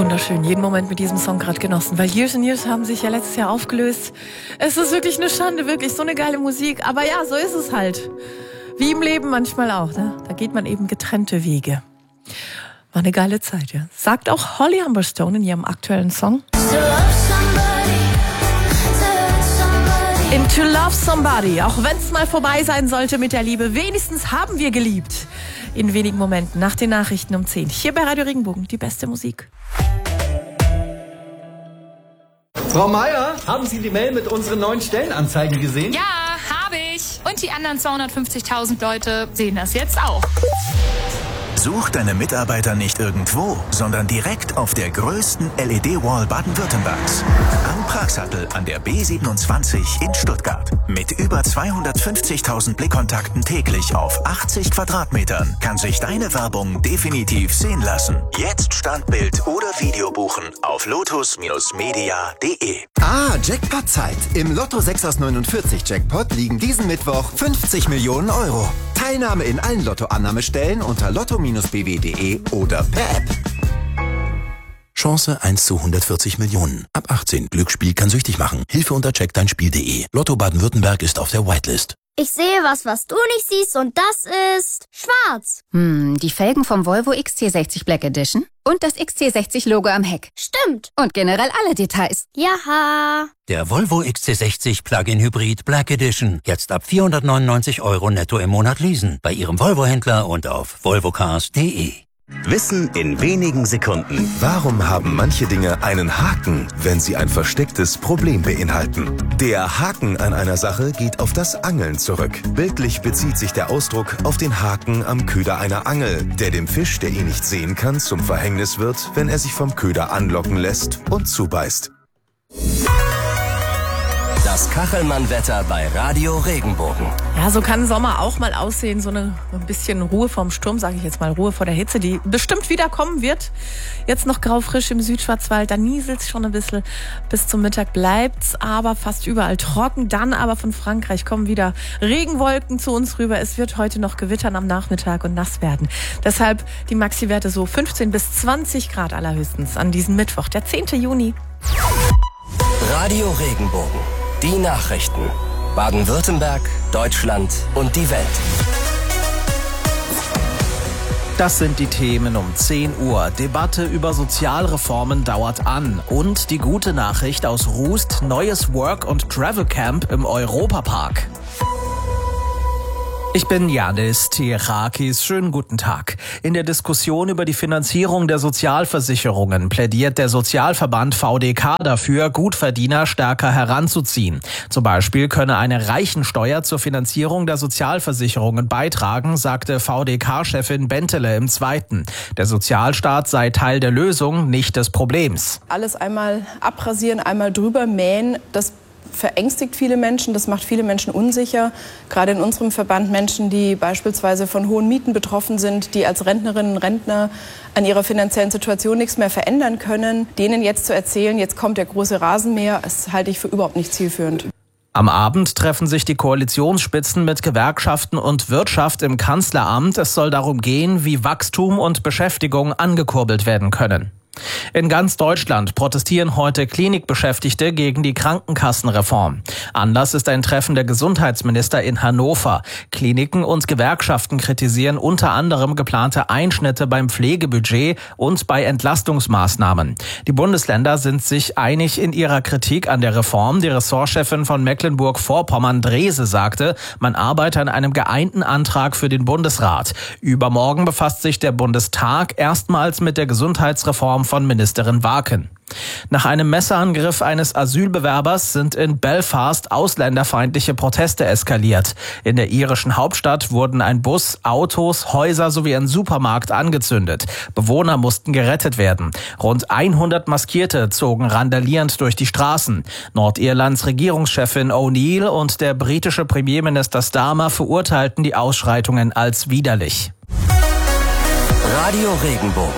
Wunderschön, jeden Moment mit diesem Song gerade genossen, weil Years and Years haben sich ja letztes Jahr aufgelöst. Es ist wirklich eine Schande, wirklich so eine geile Musik, aber ja, so ist es halt. Wie im Leben manchmal auch, ne? Da geht man eben getrennte Wege. War eine geile Zeit, ja. Sagt auch Holly Humberstone in ihrem aktuellen Song. To love somebody, auch wenn es mal vorbei sein sollte mit der Liebe, wenigstens haben wir geliebt. In wenigen Momenten nach den Nachrichten um 10. Hier bei Radio Regenbogen, die beste Musik. Frau Meier, haben Sie die Mail mit unseren neuen Stellenanzeigen gesehen? Ja, habe ich. Und die anderen 250.000 Leute sehen das jetzt auch. Such deine Mitarbeiter nicht irgendwo, sondern direkt auf der größten LED-Wall Baden-Württembergs. Am Pragsattel an der B27 in Stuttgart. Mit über 250.000 Blickkontakten täglich auf 80 Quadratmetern kann sich deine Werbung definitiv sehen lassen. Jetzt Standbild oder Video buchen auf lotus-media.de. Jackpot-Zeit. Im Lotto 6 aus 49 Jackpot liegen diesen Mittwoch 50 Millionen Euro. Teilnahme in allen Lottoannahmestellen unter lotto-bw.de oder per App. Chance 1 zu 140 Millionen. Ab 18. Glücksspiel kann süchtig machen. Hilfe unter checkdeinspiel.de. Lotto Baden-Württemberg ist auf der Whitelist. Ich sehe was du nicht siehst und das ist schwarz. Die Felgen vom Volvo XC60 Black Edition und das XC60-Logo am Heck. Stimmt. Und generell alle Details. Jaha. Der Volvo XC60 Plug-in Hybrid Black Edition. Jetzt ab 499 € netto im Monat leasen. Bei Ihrem Volvo-Händler und auf volvocars.de. Wissen in wenigen Sekunden. Warum haben manche Dinge einen Haken, wenn sie ein verstecktes Problem beinhalten? Der Haken an einer Sache geht auf das Angeln zurück. Bildlich bezieht sich der Ausdruck auf den Haken am Köder einer Angel, der dem Fisch, der ihn nicht sehen kann, zum Verhängnis wird, wenn er sich vom Köder anlocken lässt und zubeißt. Das Kachelmann-Wetter bei Radio Regenbogen. Ja, so kann Sommer auch mal aussehen. So ein bisschen Ruhe vorm Sturm, sage ich jetzt mal, Ruhe vor der Hitze, die bestimmt wieder kommen wird. Jetzt noch graufrisch im Südschwarzwald, da nieselt's schon ein bisschen. Bis zum Mittag bleibt's aber fast überall trocken. Dann aber von Frankreich kommen wieder Regenwolken zu uns rüber. Es wird heute noch gewittern am Nachmittag und nass werden. Deshalb die Maxi-Werte so 15 bis 20 Grad allerhöchstens an diesem Mittwoch, der 10. Juni. Radio Regenbogen. Die Nachrichten. Baden-Württemberg, Deutschland und die Welt. Das sind die Themen um 10 Uhr. Debatte über Sozialreformen dauert an. Und die gute Nachricht aus Rust, neues Work- und Travel-Camp im Europapark. Ich bin Janis Tierakis. Schönen guten Tag. In der Diskussion über die Finanzierung der Sozialversicherungen plädiert der Sozialverband VDK dafür, Gutverdiener stärker heranzuziehen. Zum Beispiel könne eine Reichensteuer zur Finanzierung der Sozialversicherungen beitragen, sagte VDK-Chefin Bentele im Zweiten. Der Sozialstaat sei Teil der Lösung, nicht des Problems. Alles einmal abrasieren, einmal drüber mähen, das verängstigt viele Menschen, das macht viele Menschen unsicher. Gerade in unserem Verband Menschen, die beispielsweise von hohen Mieten betroffen sind, die als Rentnerinnen und Rentner an ihrer finanziellen Situation nichts mehr verändern können. Denen jetzt zu erzählen, jetzt kommt der große Rasenmäher, das halte ich für überhaupt nicht zielführend. Am Abend treffen sich die Koalitionsspitzen mit Gewerkschaften und Wirtschaft im Kanzleramt. Es soll darum gehen, wie Wachstum und Beschäftigung angekurbelt werden können. In ganz Deutschland protestieren heute Klinikbeschäftigte gegen die Krankenkassenreform. Anlass ist ein Treffen der Gesundheitsminister in Hannover. Kliniken und Gewerkschaften kritisieren unter anderem geplante Einschnitte beim Pflegebudget und bei Entlastungsmaßnahmen. Die Bundesländer sind sich einig in ihrer Kritik an der Reform. Die Ressortchefin von Mecklenburg-Vorpommern, Drese, sagte, man arbeite an einem geeinten Antrag für den Bundesrat. Übermorgen befasst sich der Bundestag erstmals mit der Gesundheitsreform von Ministerin Waken. Nach einem Messerangriff eines Asylbewerbers sind in Belfast ausländerfeindliche Proteste eskaliert. In der irischen Hauptstadt wurden ein Bus, Autos, Häuser sowie ein Supermarkt angezündet. Bewohner mussten gerettet werden. Rund 100 Maskierte zogen randalierend durch die Straßen. Nordirlands Regierungschefin O'Neill und der britische Premierminister Starmer verurteilten die Ausschreitungen als widerlich. Radio Regenbogen.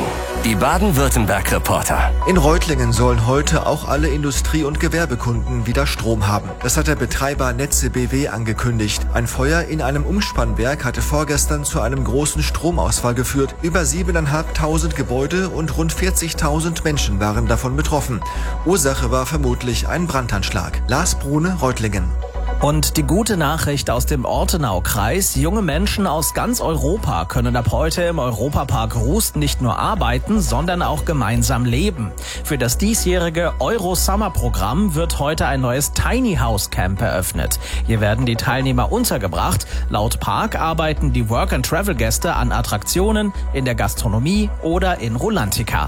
Die Baden-Württemberg-Reporter. In Reutlingen sollen heute auch alle Industrie- und Gewerbekunden wieder Strom haben. Das hat der Betreiber Netze BW angekündigt. Ein Feuer in einem Umspannwerk hatte vorgestern zu einem großen Stromausfall geführt. Über 7.500 Gebäude und rund 40.000 Menschen waren davon betroffen. Ursache war vermutlich ein Brandanschlag. Lars Brune, Reutlingen. Und die gute Nachricht aus dem Ortenau-Kreis: Junge Menschen aus ganz Europa können ab heute im Europapark Rust nicht nur arbeiten, sondern auch gemeinsam leben. Für das diesjährige Euro-Summer-Programm wird heute ein neues Tiny House Camp eröffnet. Hier werden die Teilnehmer untergebracht. Laut Park arbeiten die Work-and-Travel-Gäste an Attraktionen, in der Gastronomie oder in Rulantica.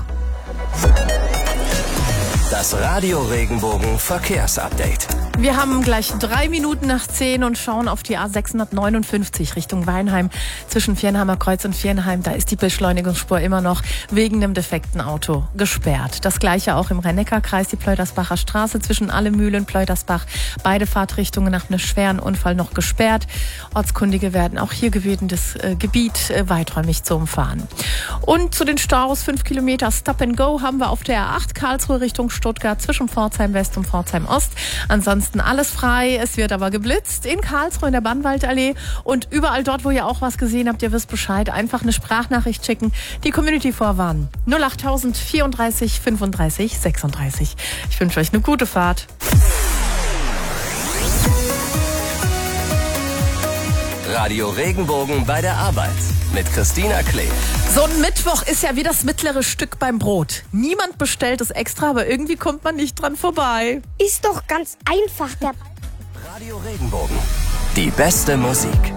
Das Radio Regenbogen Verkehrsupdate. Wir haben gleich 3 Minuten nach 10 und schauen auf die A659 Richtung Weinheim zwischen Viernheimer Kreuz und Viernheim. Da ist die Beschleunigungsspur immer noch wegen einem defekten Auto gesperrt. Das gleiche auch im Rhein-Neckar-Kreis, die Pleutersbacher Straße zwischen Allemühle und Pleutersbach. Beide Fahrtrichtungen nach einem schweren Unfall noch gesperrt. Ortskundige werden auch hier gebeten, das Gebiet weiträumig zu umfahren. Und zu den Staus 5 Kilometer Stop and Go haben wir auf der A8 Karlsruhe Richtung Stuttgart zwischen Pforzheim West und Pforzheim Ost. Ansonsten alles frei, es wird aber geblitzt in Karlsruhe in der Bannwaldallee und überall dort, wo ihr auch was gesehen habt, ihr wisst Bescheid, einfach eine Sprachnachricht schicken, die Community vorwarnen. 08000 34 35 36. Ich wünsche euch eine gute Fahrt. Radio Regenbogen bei der Arbeit mit Christina Klee. So ein Mittwoch ist ja wie das mittlere Stück beim Brot. Niemand bestellt es extra, aber irgendwie kommt man nicht dran vorbei. Ist doch ganz einfach. Radio Regenbogen. Die beste Musik.